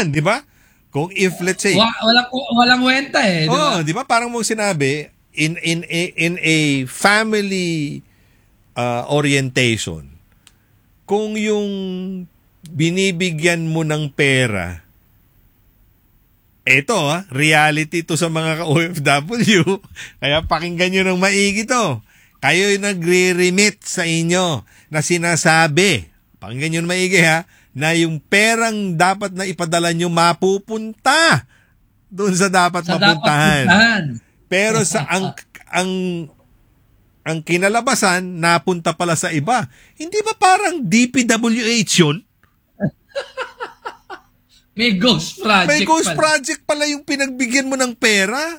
naman, di ba? Kung if let's say Walang wenta eh, di ba? di ba parang mong sinabi in a family orientation, kung yung binibigyan mo ng pera, eto reality to sa mga ka-OFW, kaya pakinggan nyo ng maigi to. Kayo yung nagre-remit sa inyo na sinasabi, pakinggan nyo ng maigi na yung perang dapat na ipadala nyo mapupunta doon sa dapat mapuntahan. Pero sa ang kinalabasan, napunta pala sa iba. Hindi ba parang DPWH yun? May ghost project. May ghost project pala yung pinagbigyan mo ng pera.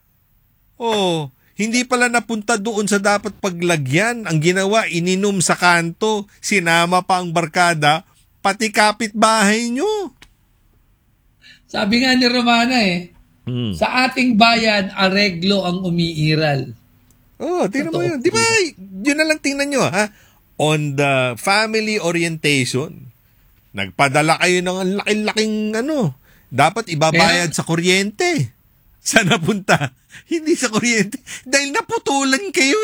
Hindi pala napunta doon sa dapat paglagyan. Ang ginawa, ininom sa kanto, sinama pa ang barkada, pati kapitbahay nyo. Sabi nga ni Romana sa ating bayan, areglo ang umiiral. Tingnan mo yun. Di ba, yun na lang tingnan nyo, On the family orientation, nagpadala kayo ng laki-laking dapat ibabayad sa kuryente. Saan napunta? Hindi sa kuryente. Dahil naputulan kayo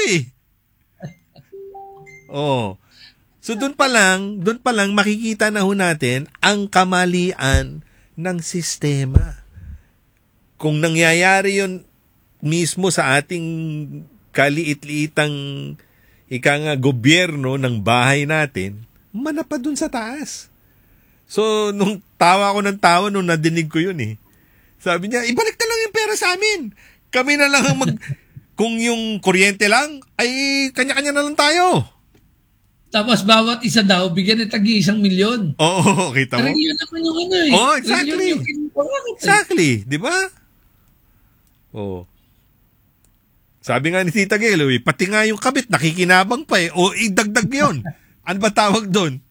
So doon pa lang makikita na ho natin ang kamalian ng sistema. Kung nangyayari yun mismo sa ating kaliit-liitang gobyerno ng bahay natin, manapa dun sa taas. So, nung tawa ko ng tawa nung nadinig ko yun Sabi niya, ibalik na lang yung pera sa amin. Kami na lang ang kung yung kuryente lang, ay kanya-kanya na lang tayo. Tapos bawat isa daw, bigyan ng tagi 1 milyon. Oo, kita mo? Pero yun naman yung exactly. Exactly, di ba? Sabi nga ni Tita Gelo, pati nga yung kabit, nakikinabang pa idagdag yun. Ano ba tawag doon?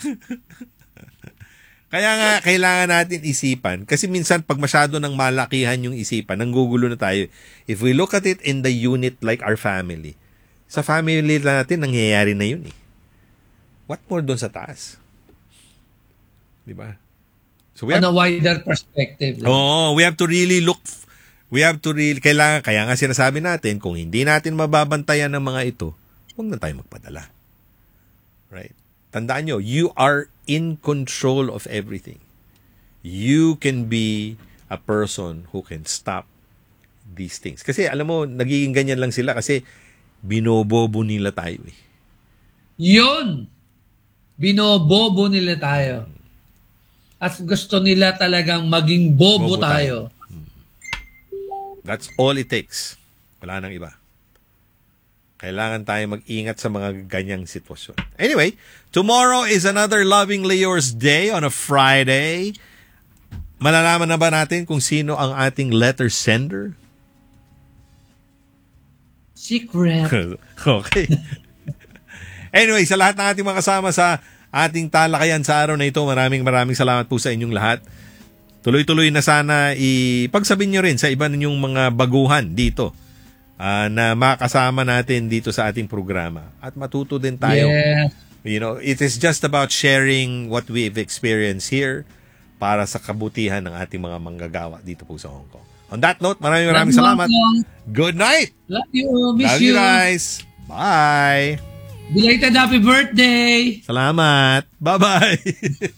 Kaya nga, kailangan natin isipan. Kasi minsan, pag masyado ng malakihan yung isipan, nanggugulo na tayo. If we look at it in the unit like our family, sa family natin, nangyayari na yun What more doon sa taas? Di ba? So on a wider perspective. We have to really kaya nga sinasabi natin, kung hindi natin mababantayan ng mga ito, huwag na tayo magpadala. Right? Tandaan nyo, you are in control of everything. You can be a person who can stop these things. Kasi alam mo, nagiging ganyan lang sila kasi binobobo nila tayo Yun! Binobobo nila tayo. At gusto nila talagang maging bobo tayo. That's all it takes. Wala nang iba. Kailangan tayo mag-ingat sa mga ganyang sitwasyon. Anyway, tomorrow is another Lovingly Yours Day on a Friday. Malalaman na ba natin kung sino ang ating letter sender? Secret. Okay. Anyway, sa lahat ng ating mga kasama sa ating talakayan sa araw na ito, maraming salamat po sa inyong lahat. Tuloy-tuloy na sana ipagsabihin nyo rin sa iba ninyong mga baguhan dito na makasama natin dito sa ating programa. At matuto din tayo. Yeah. You know, it is just about sharing what we've experienced here para sa kabutihan ng ating mga manggagawa dito po sa Hong Kong. On that note, maraming salamat. Good night. Love you. Miss you. Love you guys. Bye. Belated happy birthday. Salamat. Bye-bye.